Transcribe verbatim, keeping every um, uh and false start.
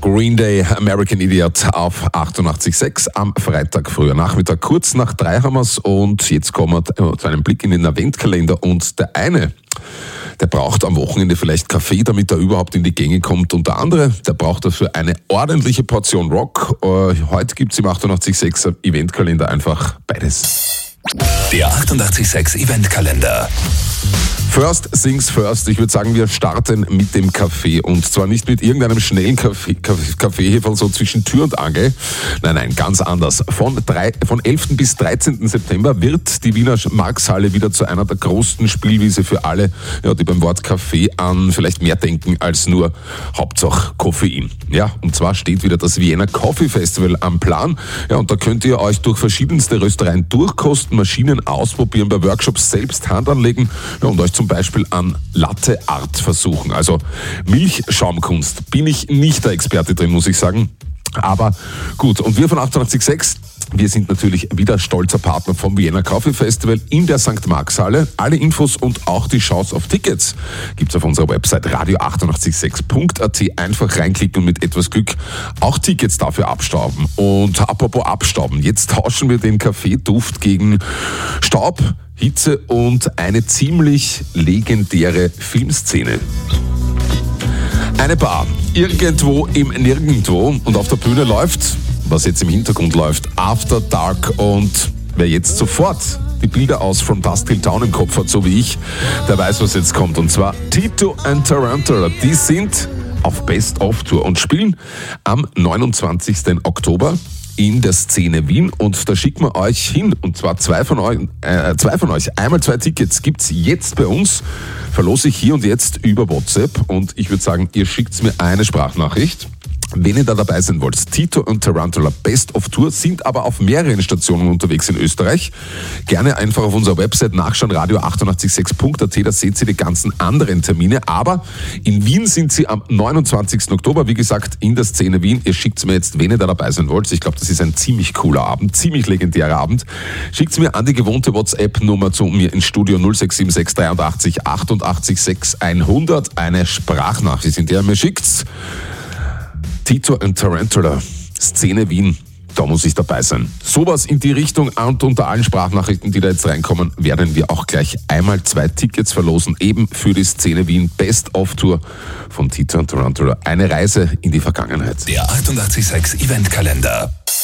Green Day, American Idiot auf achtundachtzig Komma sechs am Freitag früher Nachmittag. Kurz nach drei haben wir's und jetzt kommen wir zu einem Blick in den Adventkalender. Und der eine, der braucht am Wochenende vielleicht Kaffee, damit er überhaupt in die Gänge kommt. Und der andere, der braucht dafür eine ordentliche Portion Rock. Heute gibt's im achtundachtzig Komma sechs Eventkalender einfach beides. Der achtundachtzig Komma sechs Eventkalender. First things first. Ich würde sagen, wir starten mit dem Kaffee. Und zwar nicht mit irgendeinem schnellen Kaffee, Kaffee, Kaffeeheferl so zwischen Tür und Angel. Nein, nein, ganz anders. Von, drei, von elften bis dreizehnten September wird die Wiener Markshalle wieder zu einer der größten Spielwiese für alle, ja, die beim Wort Kaffee an vielleicht mehr denken als nur Hauptsache Koffein. Ja, und zwar steht wieder das Vienna Coffee Festival am Plan. Ja, und da könnt ihr euch durch verschiedenste Röstereien durchkosten, Maschinen ausprobieren, bei Workshops selbst Hand anlegen, ja, und euch zum Beispiel an Latte Art versuchen. Also Milchschaumkunst bin ich nicht der Experte drin, muss ich sagen. Aber gut, und wir von achtundachtzig Komma sechs, wir sind natürlich wieder stolzer Partner vom Vienna Coffee Festival in der Sankt Marx-Halle. Alle Infos und auch die Chance auf Tickets gibt's auf unserer Website radio achtundachtzig Komma sechs Punkt a t. Einfach reinklicken und mit etwas Glück auch Tickets dafür abstauben. Und apropos abstauben, jetzt tauschen wir den Kaffeeduft gegen Staub, Hitze und eine ziemlich legendäre Filmszene. Eine Bar, irgendwo im Nirgendwo, und auf der Bühne läuft, was jetzt im Hintergrund läuft, After Dark, und wer jetzt sofort die Bilder aus From Dusk Till Dawn im Kopf hat, so wie ich, der weiß, was jetzt kommt, und zwar Tito and Tarantula. Die sind auf Best-of-Tour und spielen am neunundzwanzigsten Oktober in der Szene Wien, und da schicken wir euch hin, und zwar zwei von euch, äh, zwei von euch. Einmal zwei Tickets gibt's jetzt bei uns, verlose ich hier und jetzt über WhatsApp, und ich würde sagen, ihr schickt mir eine Sprachnachricht, wenn ihr da dabei sein wollt. Tito und Tarantula Best of Tour, sind aber auf mehreren Stationen unterwegs in Österreich. Gerne einfach auf unserer Website nachschauen, radio achtundachtzig Komma sechs Punkt a t, da seht ihr die ganzen anderen Termine. Aber in Wien sind sie am neunundzwanzigsten Oktober, wie gesagt, in der Szene Wien. Ihr schickt mir jetzt, wenn ihr da dabei sein wollt. Ich glaube, das ist ein ziemlich cooler Abend, ziemlich legendärer Abend. Schickt mir an die gewohnte WhatsApp-Nummer zu mir ins Studio null sechs sieben sechs dreiundachtzig achtundachtzig sechs hundert eine Sprachnachricht, in der ihr mir schickt: Tito and Tarantula, Szene Wien, da muss ich dabei sein. Sowas in die Richtung, und unter allen Sprachnachrichten, die da jetzt reinkommen, werden wir auch gleich einmal zwei Tickets verlosen, eben für die Szene Wien Best-of-Tour von Tito and Tarantula. Eine Reise in die Vergangenheit. Der achtundachtzig Komma sechs Eventkalender.